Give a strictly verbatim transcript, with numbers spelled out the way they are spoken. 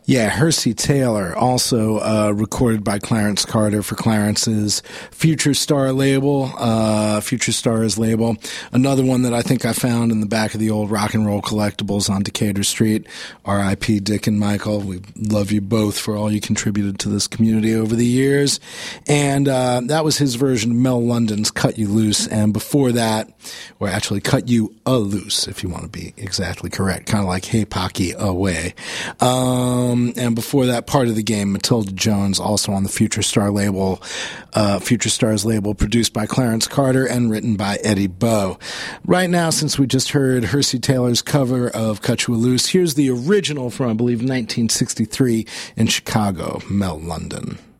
Yeah, Hersey Taylor, also uh, recorded by Clarence Carter for Clarence's Future Star label, uh, Future Stars label. Another one that I think I found in the back of the old Rock and Roll Collectibles on Decatur Street. R I P Dick and Michael. We love you both for all you contributed to this community over the years. And uh, that was his version of Mel London's Cut You Loose. And before that, or actually Cut You A Loose, if you want to be exactly correct, kind of like Hey Pocky Away. Um, and before that, Part of the Game, Matilda Jones, also on the Future Star label, uh, Future Stars label, produced by Clarence Carter and written by Eddie Bow. Right now, since we just heard Hersey Taylor's cover of Cut You A Loose, here's the original from, I believe, nineteen sixty-three in Chicago, Mel London.